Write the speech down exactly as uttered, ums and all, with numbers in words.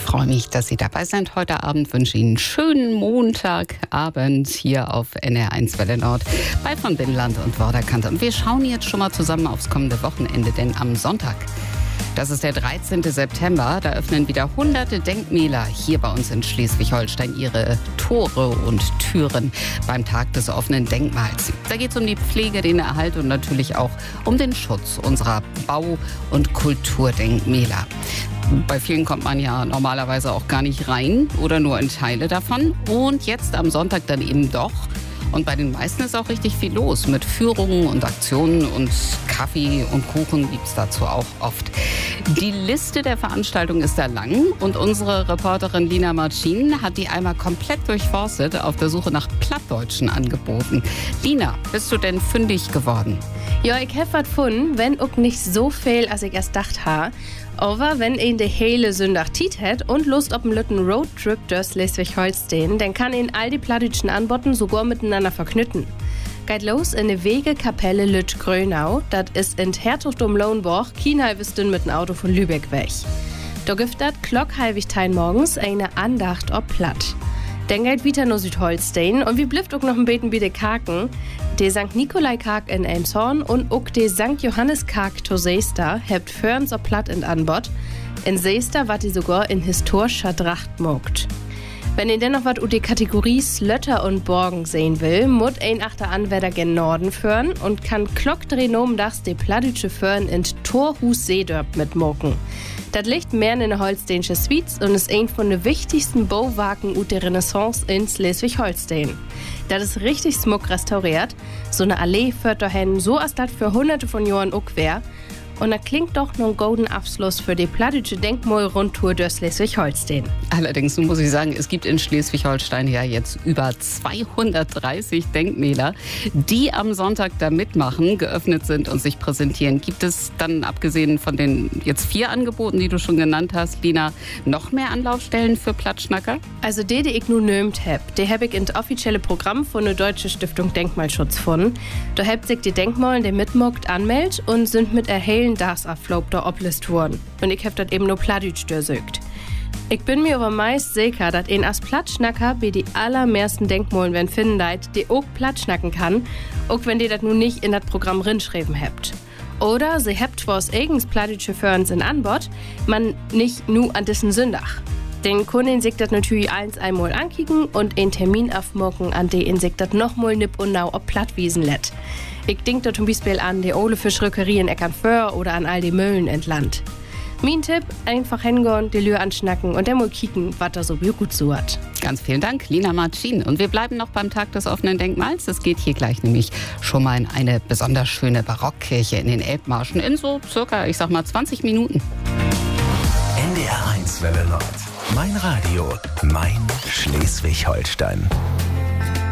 freue mich, dass Sie dabei sind heute Abend. Wünsche Ihnen einen schönen Montagabend hier auf N R eins Welle Nord bei von Binnenland und Vorderkante. Und wir schauen jetzt schon mal zusammen aufs kommende Wochenende, denn am Sonntag, das ist der dreizehnten September, da öffnen wieder hunderte Denkmäler hier bei uns in Schleswig-Holstein ihre Tore und Türen beim Tag des offenen Denkmals. Da geht es um die Pflege, den Erhalt und natürlich auch um den Schutz unserer Bau- und Kulturdenkmäler. Bei vielen kommt man ja normalerweise auch gar nicht rein oder nur in Teile davon. Und jetzt am Sonntag dann eben doch. Und bei den meisten ist auch richtig viel los mit Führungen und Aktionen und Kaffee und Kuchen gibt es dazu auch oft. Die Liste der Veranstaltungen ist da lang und unsere Reporterin Lina Marcin hat die einmal komplett durchforstet auf der Suche nach plattdeutschen Angeboten. Lina, bist du denn fündig geworden? Ja, ich hab was gefunden, wenn auch nicht so viel, als ich erst dacht ha. Aber wenn ihn de hele Sonntag Tiet hat und Lust auf einen lütten Roadtrip durch Schleswig-Holstein, dann kann ihn all die plattdeutschen Anboten sogar miteinander verknütten. Geht los in de Wegekapelle Lütsch-Grönau, das ist in Herzogtum Lauenburg, kein halbes Stünd mit dem Auto von Lübeck weg. Da gibt dat klockhalbigtein morgens eine Andacht ob Platt. Dann geht wieder nur Südholstein und wie blifft auch noch ein Beten bei de Kaken. De Sankt Nikolai-Kark in Elmshorn und auch de Sankt Johannes-Kark to Seester hebt Förns ob Platt in Anbot. In Seester wat die sogar in historischer Tracht mogt. Wenn ihr dennoch wat u de Kategorie Slötter und Borgen sehen will, mut ein achter Anwärter gen Norden föhren und kann klockdrenomdags de plattdütsche Föhren in Torhus Seedörp mitmoken. Das liegt mehr in der holsteinische Suites und ist ein von den wichtigsten Bauwerken ut der Renaissance in Schleswig-Holstein. Das ist richtig smuck restauriert. So eine Allee führt dahin, so als das für hunderte von Jahren auch wär. Und das klingt doch noch ein golden Abschluss für die plattdeutsche Denkmalrundtour durch Schleswig-Holstein. Allerdings muss ich sagen, es gibt in Schleswig-Holstein ja jetzt über zweihundertdreißig Denkmäler, die am Sonntag da mitmachen, geöffnet sind und sich präsentieren. Gibt es dann, abgesehen von den jetzt vier Angeboten, die du schon genannt hast, Lina, noch mehr Anlaufstellen für Plattschnacker? Also die, die ich nun nömt hab, die hab ich in das offizielle Programm von der Deutsche Stiftung Denkmalschutz gefunden. Da habt sich die Denkmalen, die mitmogt, anmeldet und sind mit erhellen das Aflob da oblist worden. Und ich hab das eben nur plattdeutsch durchsucht. Ich bin mir aber meist sicher, dass ein als Plattschnacker bei die allermeisten Denkmalen wenn finden deit, die auch Plattschnacken kann, auch wenn die das nun nicht in das Programm rinschreiben habt. Oder sie habt was eigens plattdeutsche Förns in Anbot, man nicht nur an diesen Sündach. Den Kunden sich das natürlich eins einmal ankicken und einen Termin aufmocken, an den sich das nochmal nipp und nau ob Plattwiesen lädt. Ich denk da zum Beispiel an die Ole Fischrückerie in Eckernförde oder an all die Mühlen entland. Mein Tipp, einfach hingehen, die Lür anschnacken und dann mal kicken, was da so gut so hat. Ganz vielen Dank, Lina Marcin. Und wir bleiben noch beim Tag des offenen Denkmals. Es geht hier gleich nämlich schon mal in eine besonders schöne Barockkirche in den Elbmarschen in so circa, ich sag mal, zwanzig Minuten. N D R eins Welle Nord. Mein Radio, mein Schleswig-Holstein.